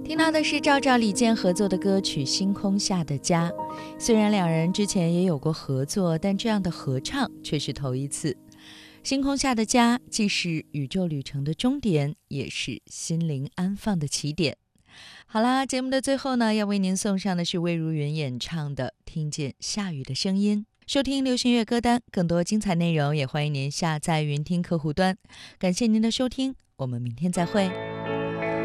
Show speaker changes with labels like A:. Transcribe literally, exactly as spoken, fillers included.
A: 听到的是赵照李健合作的歌曲《星空下的家》。虽然两人之前也有过合作，但这样的合唱却是头一次。星空下的家既是宇宙旅程的终点，也是心灵安放的起点。好啦，节目的最后呢，要为您送上的是魏如云演唱的《听见下雨的声音》。收听流行乐歌单，更多精彩内容也欢迎您下载云听客户端。感谢您的收听，我们明天再会。